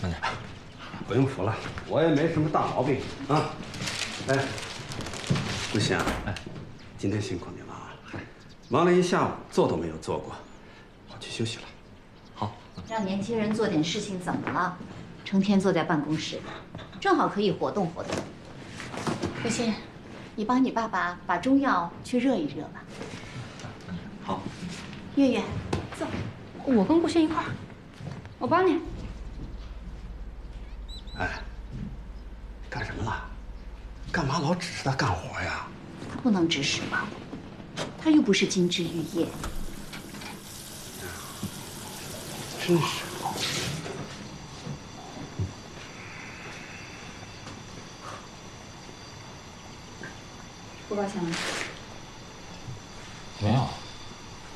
不用扶了，我也没什么大毛病啊。哎，不行，哎，今天辛苦你了啊！忙了一下午，坐都没有坐过，我去休息了。 好， 让年轻人做点事情怎么了？成天坐在办公室，正好可以活动活动。不信，你帮你爸爸把中药去热一热吧。 好。 月月，坐。 我跟顾欣一块儿，我帮你。 哎，干什么了？干嘛老指着他干活呀？ 他不能指使吧？他又不是金枝玉叶。 真是。 不高兴了。